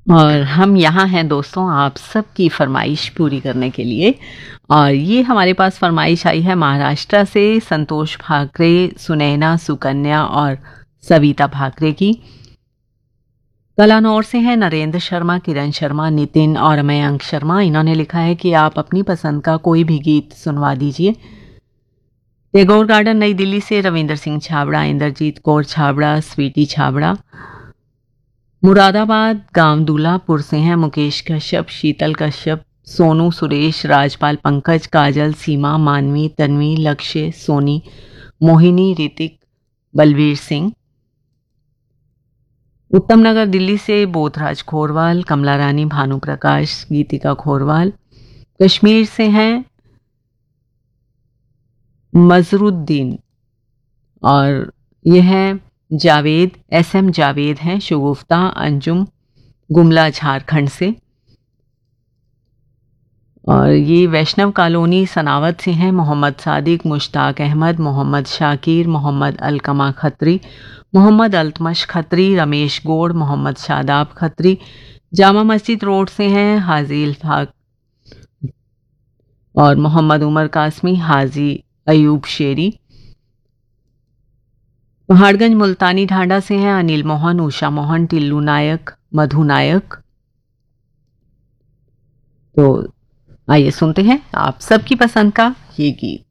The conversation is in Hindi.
और हम यहाँ हैं दोस्तों आप सबकी फरमाइश पूरी करने के लिए। और ये हमारे पास फरमाइश आई है महाराष्ट्र से संतोष भाकरे, सुनैना, सुकन्या और सविता भाकरे की। कलानौर से हैं नरेंद्र शर्मा, किरण शर्मा, नितिन और मयंक शर्मा। इन्होंने लिखा है कि आप अपनी पसंद का कोई भी गीत सुनवा दीजिए। टैगोर गार्डन नई दिल्ली से रविंद्र सिंह छाबड़ा, इंद्रजीत कौर छाबड़ा, स्वीटी छाबड़ा। मुरादाबाद गांव दूल्हापुर से हैं मुकेश कश्यप, शीतल कश्यप, सोनू, सुरेश, राजपाल, पंकज, काजल, सीमा, मानवी, तन्वी, लक्ष्य, सोनी, मोहिनी, ऋतिक, बलवीर सिंह। उत्तम नगर दिल्ली से बोधराज खोरवाल, कमला रानी, भानु प्रकाश, गीतिका खोरवाल। कश्मीर से हैं मजरुद्दीन और यह है जावेद, SM जावेद हैं, शगुफ्ता, अंजुम, गुमला झारखंड से। और ये वैष्णव कॉलोनी सनावत से हैं मोहम्मद सादिक, मुश्ताक अहमद, मोहम्मद शाकिर, मोहम्मद अलकमा खत्री, मोहम्मद अल्तमश खत्री, रमेश गोड़, मोहम्मद शादाब खत्री। जामा मस्जिद रोड से हैं हाजी इल्फाक और मोहम्मद उमर कासमी, हाजी अयूब शेरी। पहाड़गंज मुल्तानी ढांडा से हैं अनिल मोहन, उषा मोहन, टिल्लू नायक, मधु नायक। तो आइए सुनते हैं आप सबकी पसंद का ये गीत।